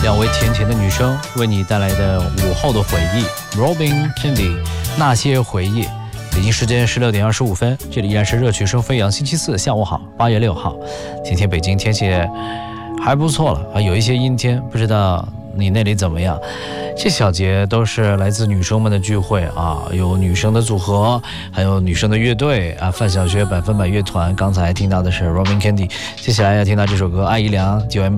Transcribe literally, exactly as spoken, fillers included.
两位甜甜的女生为你带来的午后的回忆 Robin Candy 那些回忆。北京时间十六点二十五分，这里依然是热曲声飞扬，星期四下午好，八月六号。今天北京天气还不错了啊，有一些阴天，不知道你那里怎么样？这小节都是来自女生们的聚会啊，有女生的组合，还有女生的乐队啊，范晓萱百分百乐团。刚才听到的是 Robin Candy， 接下来要听到这首歌《爱姨良》九 M。